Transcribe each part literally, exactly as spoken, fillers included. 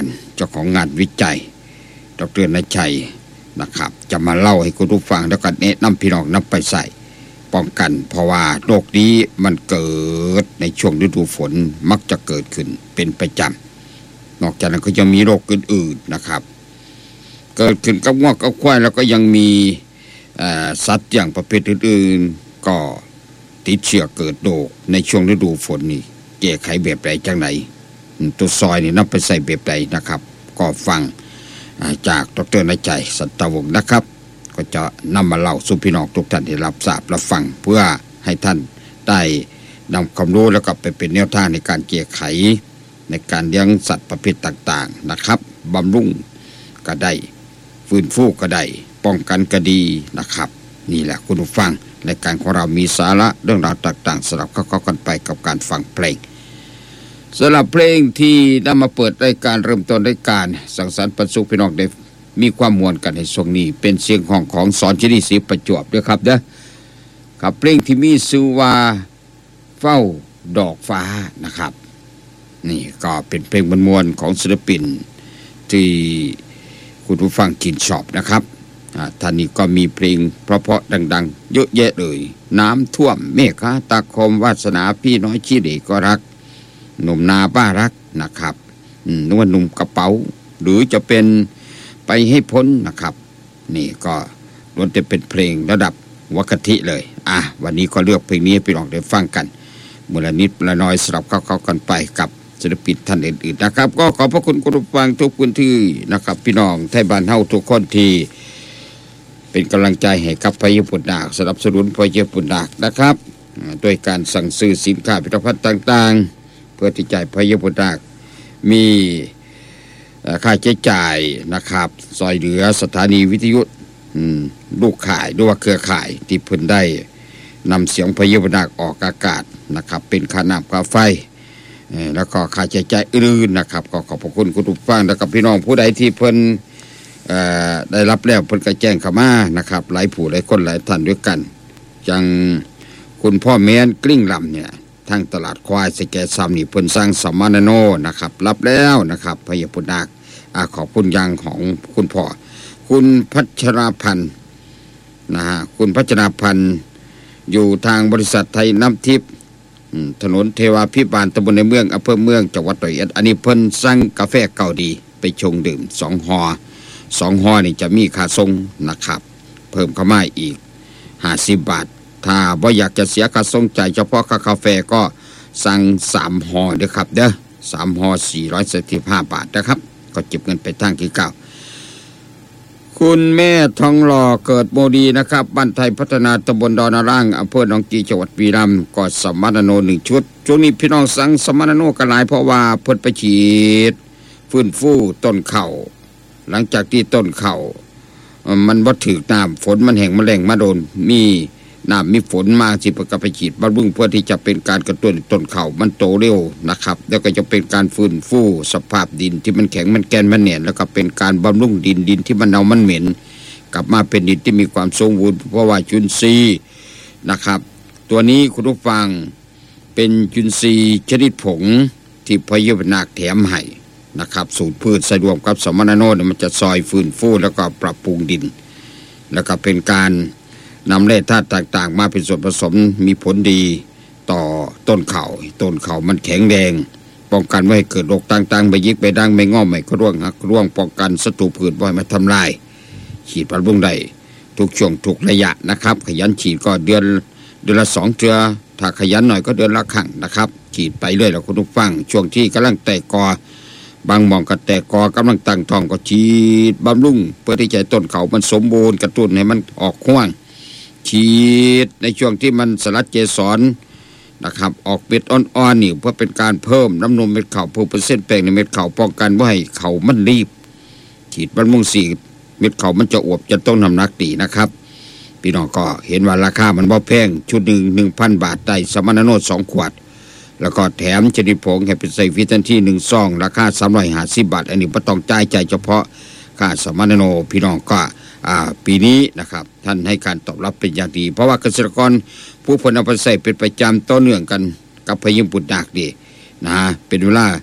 ารเจ้าของงานวิจัยดร.ณชัยนะครับจะมาเล่าให้คุณผู้ฟังแล้วก็แนะนำพี่น้องนำไปใส่ป้องกันเพราะว่าโรคนี้มันเกิดในช่วงฤดูฝนมักจะเกิดขึ้นเป็นประจำนอกจากนั้นก็ยังมีโรคอื่นๆนะครับเกิดขึ้นกับงัวกับควายแล้วก็ยังมีสัตว์อย่างประเภทอื่นๆก็ติดเชื้อเกิดโรคในช่วงฤดูฝนนี่แก้ไขแบบใดจังไหนตัวซอยนี่นำไปใส่แบบใดนะครับก็ฟังจากดร.ณชัยสัตวงศ์นะครับก็จะนำมาเล่าสู่พี่น้องทุกท่านได้รับทราบรับฟังเพื่อให้ท่านได้นำความรู้แล้วก็ไปเป็นแนวทางในการแก้ไขในการเลี้ยงสัตว์ประเภทต่างๆนะครับบำรุงก็ได้ฟื้นฟูก็ได้ป้องกันก็ดีนะครับนี่แหละคุณผู้ฟังรายการของเรามีสาระเรื่องราวต่างๆสลับเข้าๆกันไปกับการฟังเพลงสำหรับเพลงที่นำมาเปิดรายการเริ่มต้นรายการสังสรรค์ปันสุขพี่น้องได้มีความม่วนกันในช่วงนี้เป็นเสียงของของสอนชนีศรีประจวบด้วยครับเด้อครับเพลงที่มีชื่อว่าเฝ้าดอกฟ้านะครับนี่ก็เป็นเพลงมวลๆของศิลปินที่คุณผู้ฟังชื่นชอบนะครับท่านนี้ก็มีเพลงเพราะๆดังๆเยอะแยะเลยน้ำท่วมเมฆะตาคมวาสนาพี่น้อยชี้เด็กก็รักหนุ่มนาบ้ารักนะครับนวลหนุ่มกระเป๋าหรือจะเป็นไปให้พ้นนะครับนี่ก็ล้วนแต่เป็นเพลงระดับวัคติเลยอ่ะวันนี้ก็เลือกเพลงนี้ให้พี่น้องได้ฟังกันมูลนิธิละน้อยสลับเข้าๆกันไปกับศิลปินท่านอื่นๆนะครับก็ขอบพระคุณคุณผู้ฟังทุกพื้นที่นะครับพี่น้องไทยบ้านเฮาทุกคนที่เป็นกำลังใจให้กับพญาปุณณาคสนับสนุนพญาปุณณาคนะครับโดยการสั่งซื้อสินค้าผลิตภัณฑ์ต่างๆเพื่อที่จะพญาปุณณาคมีค่าใช้จ่ายนะครับซอยเหลือสถานีวิทยุลูกข่ายหรือว่าเครือข่ายที่เพิ่นได้นำเสียงพญาปุณณาคออกอากาศนะครับเป็นค่าน้ำค่าไฟแล้วก็ค่าใช้จ่ายอื่นนะครับก็ขอบพระคุณคุณผู้ฟังและกับพี่น้องผู้ใดที่เพิ่นได้รับแล้วเพิ่นก็แจ้งเข้ามานะครับหลายผู้หลายคนหลายท่านด้วยกันอย่างคุณพ่อแม่นกลิ้งลำเนี่ยทางตลาดควายสแกซ้ำนี่เพิ่นสร้างสัมมนาโนนะครับรับแล้วนะครับพญาปุณณาคขอบคุณอย่างของคุณพ่อคุณพัชราพันธ์นะฮะคุณพัชราพันธ์อยู่ทางบริษัทไทยน้ำทิพย์ถนนเทวาพิบาลตำบลในเมืองอำเภอเมืองจังหวัดร้อยเอ็ดอันนี้เพิ่นสั่งกาแฟเก่าดีไปชงดื่มสองห่อสองห่อนี่จะมีค่าส่งนะครับเพิ่มเข้ามาอีกห้าสิบบาทถ้าบ่อยากจะเสียค่าส่งจ่ายเฉพาะค่ากาแฟก็สั่งสามห่อเด้อครับเด้อสามห่อสี่ร้อยสิบห้าบาทนะครับก็เก็บเงินไปทางที่เก้าคุณแม่ทองหล่อเกิดโมดีนะครับบ้านไทยพัฒนาตำบลดอนนาร่างอำเภอหนองกีจังหวัดบุรีรัมย์ก็สัมมนาโนหนึ่งชุดช่วงนี้พี่น้องสั่งสัมมนาโนกันหลายเพราะว่าเพิ่นไปฉีดฟื้นฟูต้นข้าวหลังจากที่ต้นข้าวมันบ่ถึกน้ำฝนมันแห้งมันแล้งมาโดนมีน้ำมีฝนมาสิเพิ่นก็ไปฉีดบำรุงเพื่อที่จะเป็นการกระตุ้นต้นข้าวมันโตเร็วนะครับแล้วก็จะเป็นการฟื้นฟูสภาพดินที่มันแข็งมันแกนมันแน่นแล้วก็เป็นการบำรุงดินดินที่มันเน่ามันเหม็นกลับมาเป็นดินที่มีความสมบูรณ์เพราะว่าจุลินทรีย์นะครับตัวนี้คุณผู้ฟังเป็นจุลินทรีย์ชนิดผงที่พญาปุณณาคแถมให้นะครับสูตรพืชสะดวกกับสัมมนาโนมันจะซอยฟื้นฟูแล้วก็ปรับปรุงดินแล้วก็เป็นการนำแร่ธาตุต่างๆมาเป็นส่วนผสมมีผลดีต่อต้นข้าวต้นข้าวมันแข็งแรงป้องกันไม่ให้เกิดโรคต่างๆใบยิกใบด่างใบงอกใบกระร่วงหักร่วงป้องกันศัตรูพืชบ่ให้มาทำลายฉีดบำรุงได้ทุกช่วงทุกระยะนะครับขยันฉีดก็เดือนเดือนละสองเทื่อถ้าขยันหน่อยก็เดือนละครั้งนะครับฉีดไปเรื่อยแล้วคุณผู้ฟังช่วงที่กำลังแตกกอบางหม่องก็แตกกอกำลังตั้งท้องก็ฉีดบำรุงเพื่อที่จะต้นข้าวมันสมบูรณ์กระตุ้นให้มันออกห้วงฉีดในช่วงที่มันสลัดเกสรนะครับออกเม็ดอ่อนๆนี่เพื่อเป็นการเพิ่มน้ำนมเม็ดข้าวเพิ่มเปอร์เซ็นต์แป้งในเม็ดข้าวป้องกันว่าให้ข้าวมันรีบฉีดบำรุงสีเม็ดข้าวมันจะอวบจะต้องน้ำหนักดีนะครับพี่น้องก็เห็นว่าราคามันบ่แพงชุดหนึ่งหนึ่งพันบาทได้สมณโนสองขวดแล้วก็แถมชนิดผงให้เป็นใส่ฟิตันที่หนึ่งซองราคาสามร้อยห้าสิบบาทอันนี้บ่ต้องจ่ายใจเฉพาะค่าสมณโนพี่น้องก็ปีนี้นะครับท่านให้การตอบรับเป็นอย่างดีเพราะว่าเกษตรกรผู้ผลเอาไปใส่เป็นประจำต่อเนื่องกันกับพญาปุณณาคดีนะเป็นเวลา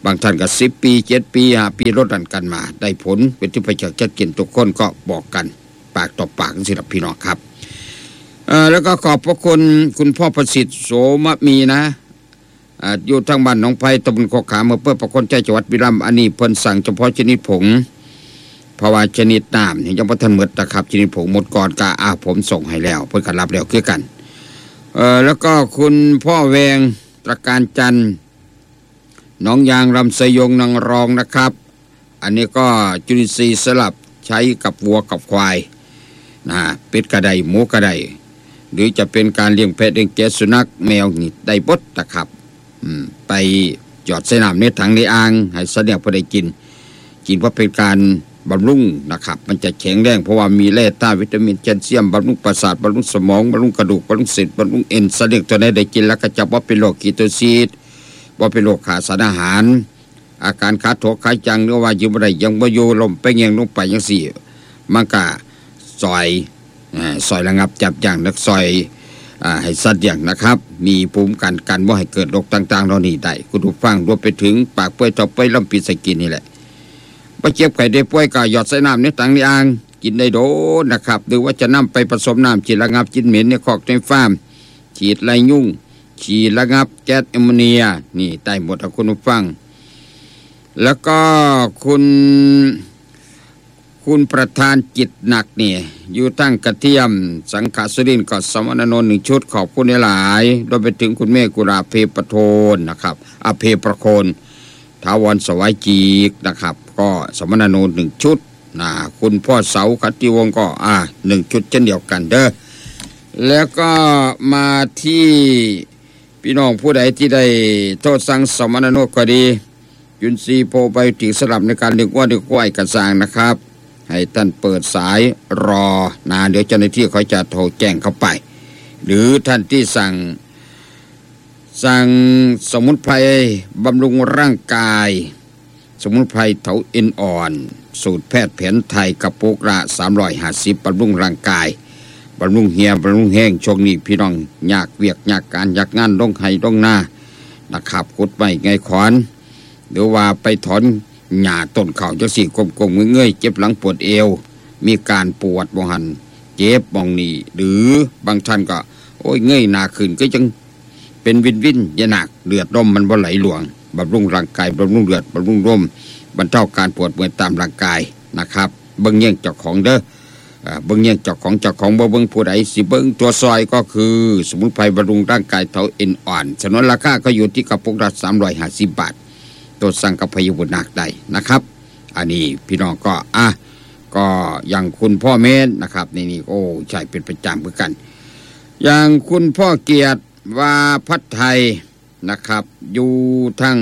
บางท่านก็สิบปีเจ็ดปีห้าปีลดดันกันมาได้ผลเป็นที่ประจักษ์ชัดเจนทุกคนก็บอกกันปากต่อปากสิครับพี่น้องครับเอ่อแล้วก็ขอบพระคุณคุณพ่อประสิทธิ์โสมมีนะอ่าอยู่ทางบ้านหนองไผ่ตำบลโคกขามอำเภอประโคนชัยจังหวัดบุรีรัมย์อันนี้เพิ่นสั่งเฉพาะชนิดผงเพราะว่าชนิดน้ำนี่ยังบ่ทันหมดนะครับชนิดผงหมดก่อนก็อ่าผมส่งให้แล้วเพิ่นก็รับแล้วคือกันเอ่อแล้วก็คุณพ่อแวงตระการจันทร์หนองยางลำไสยงนางรองนะครับอันนี้ก็จุลินทรีย์สลับใช้กับวัวกับควายนะเป็ดกระไดหมูกระไดหรือจะเป็นการเลี้ยงแพะเลี้ยงแกะสุนัขแมวนี่ได้บดนะครับไปหยอดใส่น้ำในถังในอ่างให้สัตว์เลี้ยงพอได้กินกินเพราะเป็นการบำรุงนะครับมันจะแข็งแรงเพราะว่ามีแร่ธาตุวิตามินแคลเซียมบำรุงประสาทบำรุงสมองบำรุงกระดูกบำรุงเส้นบำรุงเอ็นสัตว์เลี้ยงตัวไหนได้กินแล้วก็จะบ่เป็นโรคคีโตซิสบ่เป็นโรคขาดสารอาหารอาการขาดโถขาดจังหรือว่าอยู่บ่ได้ยังบ่อยู่ลมไปเงียงลงไปจังซี่มันก็ซอยซอยระงับจับยั้งและซอยให้สัตว์เลี้ยงนะครับมีภูมิกันกันบ่ให้เกิดโรคต่างๆเหล่านี้ได้คุณผู้ฟังรวมไปถึงปากเปื่อยท้องเปื่อยลำปีสกินนี่แหละบ่เจ็บไข้ได้ป่วยก็หยอดใส่น้ำในถังในอ่างกินได้โดนนะครับหรือว่าจะนำไปผสมน้ำฉีดระงับกลิ่นเหม็นในคอกในฟาร์มฉีดไล่ยุงฉีดระงับแก๊สแอมโมเนียนี่ได้หมดคุณผู้ฟังแล้วก็คุณคุณประธานจิตหนักนี่อยู่ตั้งกระเทียมสังขสุรินทร์ก็สมณนนท์หนึ่งชุดขอบคุณหลายโดยไปถึงคุณแม่กุลาเพปโทนนะครับอเพประโคนถาวรสวัยจีกนะครับก็สมณนนท์หนึ่งชุดนะคุณพ่อเสาคัตติวงศ์ก็อ่าหนึ่งชุดเช่นเดียวกันเด้อแล้วก็มาที่พี่น้องผู้ใดที่ได้โทษสั่งสมณนนท์ก็ดียุนซีโปรไบโอติกสลับในการดึงว่าดึงก้อยกระสางนะครับให้ท่านเปิดสายรอนะเดี๋ยวเจ้าหน้าที่เขาจะโทรแจ้งเข้าไปหรือท่านที่สั่งสั่งสมุนไพรบำรุงร่างกายสมุนไพรเถาเอ็นอ่อนสูตรแพทย์แผนไทยกระปุกละสามร้อยห้าสิบบำรุงร่างกายบำรุงเหี่ยวบำรุงแห้งช่วงนี้พี่น้องอยากเวียกอยากการอยากงานต้องไห้ต้องหน้านะครับกุดไปไงขอนหรือว่าไปถอนหญ้าต้นข้าวจังสี่กลมๆเงยๆเจ็บหลังปวดเอวมีการปวดบ่หันเจ็บบ่องนี่หรือบางท่านก็โอ้ยเงยหน้าขึ้นก็จังเป็นวินวินยะหนักเลือดลมมันบ่ไหลหลวงบำรุงร่างกายบำรุงเลือดบำรุงลมบรรเทาการปวดเมื่อยตามร่างกายนะครับเบิ่งแย่งเจ้าของเด้อเบิ่งแย่งเจ้าของเจ้าของบ่เบิ่งผู้ใดสิเบิ่งตัวซอยก็คือสมุนไพรบำรุงร่างกายเถาเอ็นอ่อนสนุนราคาก็อยู่ที่กระปุกละสามร้อยห้าสิบบาทตัวสั่งกับพยาบุญนักได้นะครับอันนี้พี่น้องก็อ่ะก็อย่างคุณพ่อเมนนะครับนี่นี่โอ้ใช่เป็นประจำเหมือนกันอย่างคุณพ่อเกียรติวาพัฒไทยนะครับอยู่ทาง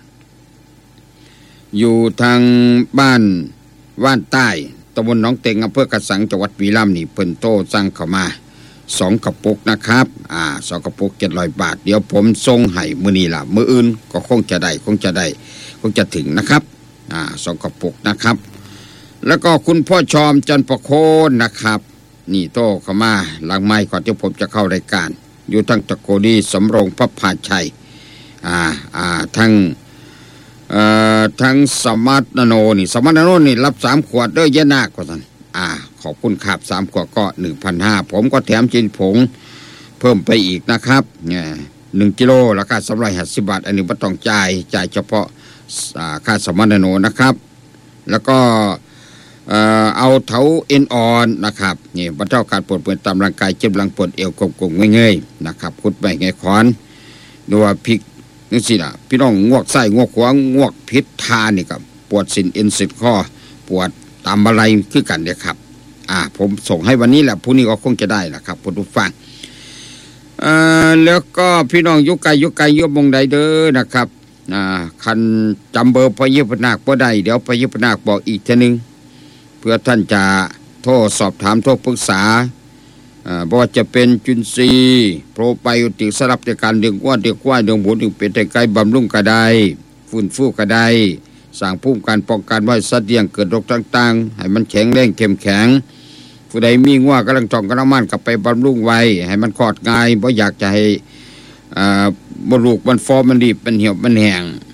อยู่ทางบ้านว่านใต้ตำบลหนองเต็งอำเภอกระสังจังหวัดบุรีรัมย์นี่เพิ่นโตสั่งเข้ามาสองกระปุกนะครับอ่าสองกระปุกเจ็ดร้อยบาทเดี๋ยวผมส่งให้มื้อนี้ล่ะมื้ออื่นก็คงจะได้คงจะได้คงจะถึงนะครับอ่าสองกระปุกนะครับแล้วก็คุณพ่อชอมจันทร์ประโคนนะครับนี่โตเข้ามาหลังไมค์ก่อนที่ผมจะเข้ารายการอยู่ทั้งตะโกดีสำโรงพระพาชัยอ่าอ่าทั้งเอ่อทั้งสมัตโนนี่สมัตโนนี่รับสามขวดเด้อยะนาคว่าซั่นอ่าขอบคุณครับสามขวดก็ หนึ่งพันห้าร้อย ผมก็แถมจินผงเพิ่มไปอีกนะครับเนี่ยหนึ่งกิโลราคาสามร้อยห้าสิบบาทอันนี้บ่ต้องจ่ายจ่ายเฉพาะอ่าค่าสมัตโนนะครับแล้วก็เอ่อเอาเถาเอ็นอ่อนนะครับนี่บรรเทาการปวดเมื่อยตามร่างกายเจ็บหลังปวดเอวกงๆเงยๆนะครับขุดไปไงขอนดูว่าพริกนี่สิล่ะพี่น้องงวกไส้งวกขวางงวกพิษทานี่ก็ปวดสินเอ็นสินข้อปวดตามอะไรคือกันเนี่ยครับอ่าผมส่งให้วันนี้แหละพรุ่งนี้ก็คงจะได้ละครับผู้ฟังเอ่อแล้วก็พี่น้องยุไกยุไกยุบงใดเด้อนะครับอ่าคันจำเบอร์พระยิพนาคบ่ได้เดี๋ยวพระยิพนาคบอกอีกทีนึงเพื่อท่านจะโทรสอบถามโทรปรึกษาอ่าบ่ว่าจะเป็นจุนซีโปรไบโอติกสลับในการเลี้ยงวัวเลี้ยงควายเลี้ยงหมูเลี้ยงเป็ดไก่บำรุงกระไดฟื้นฟูกระไดสร้างภูมิการป้องกันไว้สัตว์เลี้ยงเกิดโรคต่างๆให้มันแข็งแรงเข้มแข็งผู้ใดมีงัวกำลังท้องกำลังมันกลับไปบำรุงไว้ให้มันคลอดง่ายบ่อยากจะให้อ่าบ่ลูกมันฟอมันรีบมันเหี่ยวมันแห้ง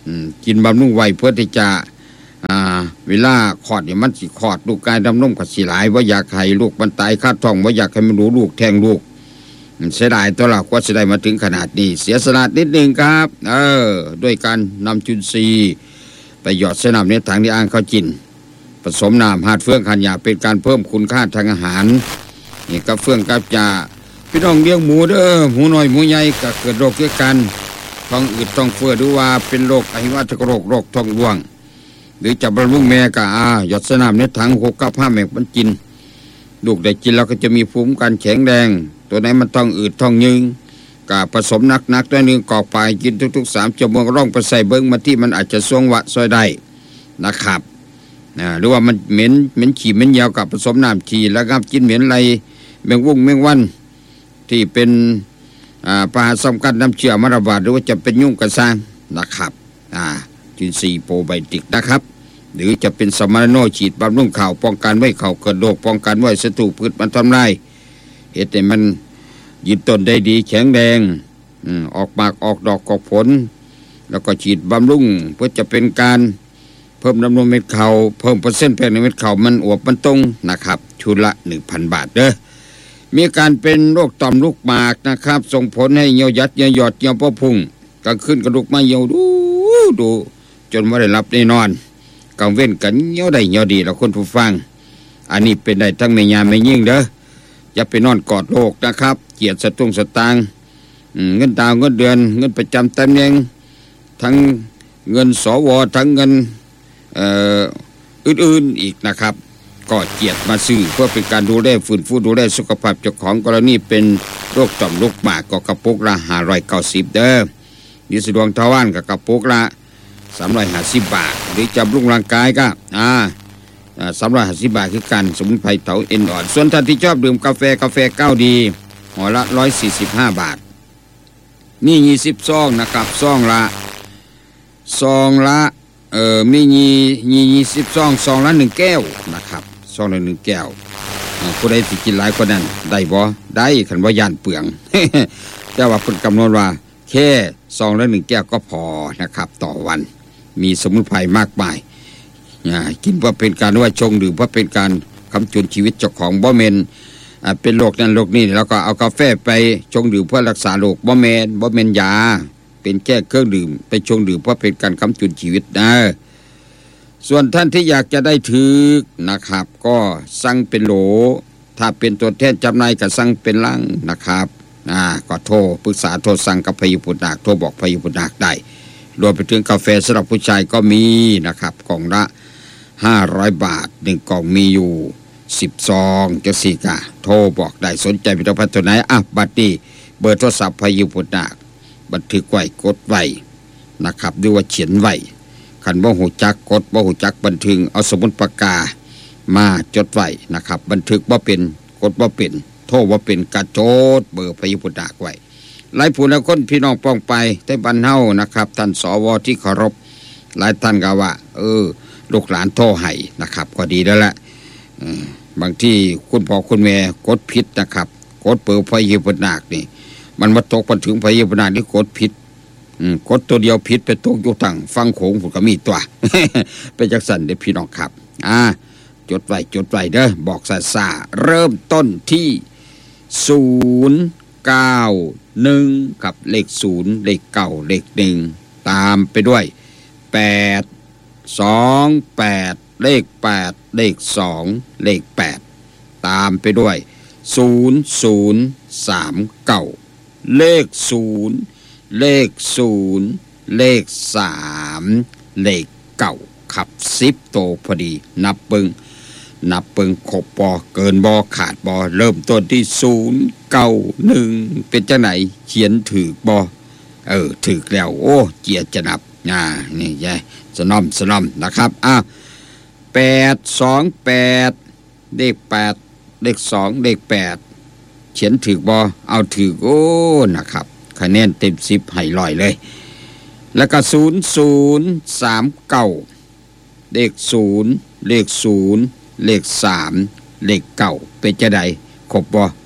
กินบำรุงไว้เพื่อที่จะอ่าเวลาคลอดเนี่ยมันสิคลอดลูกกายดำนมก็สิหลายว่าอยากให้ลูกมันตายคาท้องว่าอยากให้มันรู้ลูกแทงลูกเสียดายตัวเราก็จะได้มาถึงขนาดนี้เสียสละนิดนึงครับเออด้วยการนำจุลทรีย์ไปหยอดเสน้ำในถังที่อ่างเขาจินผสมน้ำหาดเฟื่องขันยาเป็นการเพิ่มคุณค่าทางอาหารนี่กับเฟื่องกับยาพี่น้องเลี้ยงหมูเด้อหมูน้อยหมูใหญ่ก็เกิดโรคเกี่ยวกันท้องอืดท้องเฟ้อหรือว่าเป็นโรคอหิวาตกโรคโรคท้องร่วงหรือจะบำรุงแม่ก็อ่าหยอดเสน้ำในถังหกกับห้าแม่มันกินลูกได้กินแล้วก็จะมีภูมิกันแข็งแรงตัวไหนมันต้องอืดท้องยึงก็ผสมนักๆตัวนึงกอกไปกินทุกๆสามชั่วโมงร่องไปใส่เบิ้งมาที่มันอาจจะทรงวะซอยได้นะครับนะหรือว่ามันเหม็นเหม็นขี้เหม็นยาวกับผสมน้ำขี้แล้วครับกินเหม็นอะไรแมงวุ้งแมงวันที่เป็นอ่าปลาสำคัญน้ำเชื่อมระบาดหรือว่าจะเป็นยุ่งกระซังนะครับอ่าจุลินทรีย์โปรไบโอติกนะครับหรือจะเป็นสมาร์โนฉีดบำรุงเข่าป้องกันไว้เข่าเกิดโรคป้องกันไว้ศัตรูพืชมันทำลายเหตุให้มันยืนต้นได้ดีแข็งแรงออกหมากออกดอกออกผลแล้วก็ฉีดบำรุงเพื่อจะเป็นการเพิ่มน้ำนมเม็ดเข่าเพิ่มเปอร์เซ็นต์แป้งในเม็ดเข่ามันอวบมันตรงนะครับชุดละ หนึ่งพัน บาทเด้อมีการเป็นโรคต่อมลูกหมากนะครับส่งผลให้เหี่ยวยัดเหี่ยวหยอดเหี่ยวพ่อพุ่งกลางคืนกระดูกมาเหี่ยวดูดูจนไม่ได้หลับได้นอนกลางเว้นกันเหี่ยวได้เหี่ยวดีแล้วคนผู้ฟังอันนี้เป็นได้ทั้งแม่ยามแม่ยิ่งเด้ออย่าไปนอนกอดโรคนะครับเกียรติสตุ้งสตางค์เงินดาวเงินเดือนเงินประจำตำแหน่งทั้งเงินสวทั้งเงินเอ่ออื่นๆอีกนะครับก็เกียรติมาซื้อเพื่อเป็นการดูแลฟื้นฟูดูแลสุขภาพเจ้าของกรณีเป็นโรคต่อมลูกหมากก็กระปุกละห้าร้อยเก้าสิบเด้อดิสดวงทวารกับกระปุกละสามร้อยห้าสิบบาทหรือจะบำรุงร่างกายก็อ่าสามร้อยห้าสิบบาทคือกันสมุนไพรเถาเอ็นอ่อนส่วนท่านที่ชอบดื่มกาแฟกาแฟเก้าดีห่อละร้อยสี่สิบห้าบาทนี่ยี่สิบซองนะครับซองละซองละเอ่อมียี่ยี่ยี่สิบซองซองละหนึ่งแก้วนะครับซองละหนึ่งแก้วผู้ใดสิกินหลายกว่านั้นได้บ่ได้คันว่าย่านเปลือง แต่ว่าเพิ่นกำหนดว่าแค่ซองละหนึ่งแก้วก็พอนะครับต่อวันมีสมุนไพรมากมายกินเพื่อเป็นการว่าชงดื่มเพื่อเป็นการคำจุนชีวิตเจ้าของบ่แม่นเป็นโรคนั้นโรคนี้แล้วก็เอากาแฟไปชงดื่มเพื่อรักษาโรคบ่แม่นบ่แม่นยาเป็นแค่เครื่องดื่มไปชงดื่มเพื่อเป็นการคำจุนชีวิตนะส่วนท่านที่อยากจะได้ถือนะครับก็สั่งเป็นโหลถ้าเป็นตัวแทนจำหน่ายก็สั่งเป็นลังนะครับอ่าก็โทรปรึกษาโทรสั่งกับพยุพุทธนาคโทรบอกพยุพุทธนาคได้รวมไปถึงกาแฟสำหรับผู้ชายก็มีนะครับกล่องละห้าร้อยบาทหนึ่งกล่องมีอยู่สิบซองจังซี่กะโทรบอกได้สนใจผลิตภัณฑ์ตัวไหนอ่ะบัดนี้เบอร์โทรศัพท์พยุพุทธนาคบันทึกไว้กดไว้นะครับหรือว่าเขียนไว้คันบ่ฮู้จักกดบ่ฮู้จักบันทึกเอาสมุดปากกามาจดไว้นะครับบันทึกบ่เป็นกดบ่เป็นโทรบ่เป็นกระโจดเบอร์พยุพุทธนาคไว้หลายผู้หลายคนพี่น้องป้องไปแต่บ้านเฮานะครับท่านสวที่เคารพหลายท่านก็ว่าเออลูกหลานโทรให้นะครับก็ดีแล้วแหละบางที่คุณพ่อคุณแม่กดผิดนะครับกดเบอร์พยุพุทธนาคนี่มันมาตกมาถึงพยุพุทธนาคที่กดผิดกดตัวเดียวผิดไปตกอยู่ตั้งฟังโขงผมก็มีตัว ไปจักสันเด้อพี่น้องครับอ่าจดไว้จดไว้เด้อบอกซาซาเริ่มต้นที่ศูนย์เก้าหนึ่งกับเลขศูนย์เลขเก้าเลขหนึ่งตามไปด้วยแปดสองแปดเลขแปดเลขสองเลขแปดตามไปด้วยศูนย์ศูนย์สามเก้าเลขศูนย์เลขศูนย์เลขสามเลขเก้าขับสิบโตพอดีนับเบิงนับเบิงครบบอเกินบอขาดบอเริ่มต้นที่ศูนย์เก้าหนึ่งเป็นจังไหนเขียนถือบอเออถือแล้วโอ้เจียจะนับอ่านี่ยายสนอมสนอมนะครับอ่ะแปดสองแปดเลขแปดเลขสองเลขแปดเขียนถือบอเอาถือโอ้นะครับคะแนนเต็มสิบให้ลอยเลยแล้วก็ศูนย์ศูนย์สามเก้าเลขศูนย์เลขศูนย์เลขสามเลขเก้าเป็นจะใดครบบ่ครบ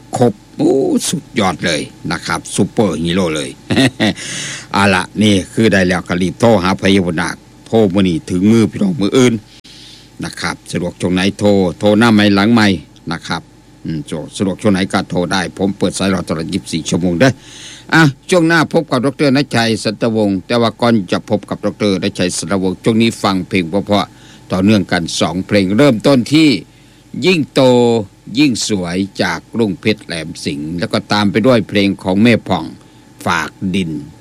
โอ้สุดยอดเลยนะครับซุปเปอร์ฮีโร่เลย เอาละนี่คือได้แล้วก็รีบโทรหาพยาบาลโทรมื้อนี้ถึงมือพี่น้องมืออื่นนะครับสะดวกช่วงไหนโทรโทรหน้าไม้หลังไม้นะครับอืมสะดวกช่วงไหนก็โทรได้ผมเปิดสายรอตลอดยี่สิบสี่ชั่วโมงเด้ออ่ะช่วงหน้าพบกับดร.ณชัยสัตวงศ์แต่ว่าก่อนจะพบกับดร.ณชัยสัตวงศ์ช่วงนี้ฟังเพลงเพราะๆต่อเนื่องกันสองเพลงเริ่มต้นที่ยิ่งโตยิ่งสวยจากรุ่งเพชรแหลมสิงห์แล้วก็ตามไปด้วยเพลงของแม่ผ่องฝากดิน